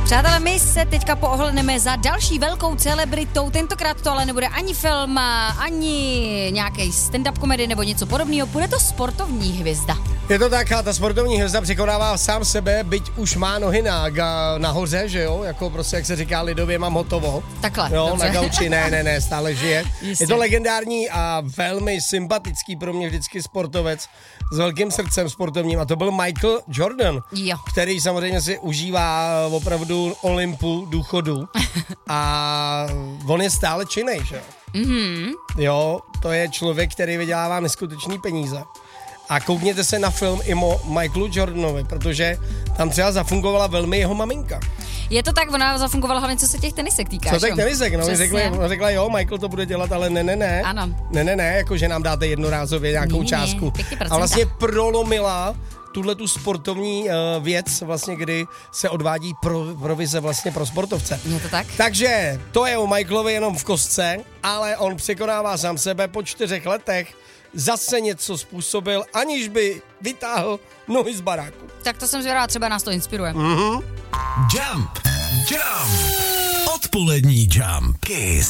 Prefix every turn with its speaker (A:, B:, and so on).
A: Přátelé, my se teďka poohledneme za další velkou celebritou. Tentokrát to ale nebude ani film, ani nějaký stand-up komedy nebo něco podobného. Bude to sportovní hvězda.
B: Je to tak, a ta sportovní hvězda překonává sám sebe, byť už má nohy nahoře, že jo? Jako prostě, jak se říká lidově, mám hotovo.
A: Takhle,
B: jo,
A: dobře.
B: na gauči, ne, stále žije.
A: Jistě.
B: Je to legendární a velmi sympatický pro mě vždycky sportovec s velkým srdcem sportovním a to byl Michael Jordan,
A: Jo.
B: který samozřejmě si užívá opravdu Olympu, důchodu a on je stále činnej, že jo?
A: Mhm.
B: Jo, to je člověk, který vydělává neskutečný peníze. A koukněte se na film i o Michaelu Jordanovi, protože tam třeba zafungovala velmi jeho maminka.
A: Je to tak, ona zafungovala hlavně, co se těch tenisek týká.
B: Co těch
A: jo?
B: tenisek, no,
A: Přesně.
B: řekla, jo, Michael to bude dělat, ale ne.
A: Ano.
B: Ne, jako že nám dáte jednorázově nějakou částku.
A: pěkně
B: A vlastně prolomila tu sportovní věc, vlastně, kdy se odvádí provize vlastně pro sportovce.
A: Je to tak?
B: Takže to je o Michaelovi jenom v kostce, ale on překonává sám sebe po 4 letech. Zase něco způsobil, aniž by vytáhl nohy z baráku.
A: Tak to jsem zvědavá, třeba nás to inspiruje.
B: Mhm.
C: Jump. Odpolední Jump. Kiss.